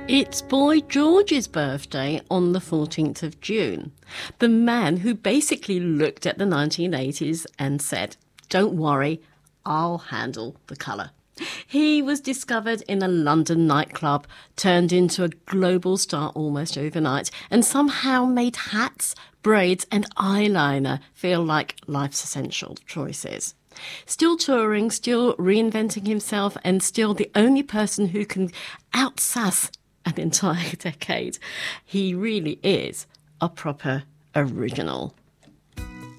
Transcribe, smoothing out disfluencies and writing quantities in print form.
It's Boy George's birthday on the 14th of June. The man who basically looked at the 1980s and said, "Don't worry, I'll handle the colour." He was discovered in a London nightclub, turned into a global star almost overnight, and somehow made hats, braids and eyeliner feel like life's essential choices. Still touring, still reinventing himself, and still the only person who can outsass an entire decade. He really is a proper original.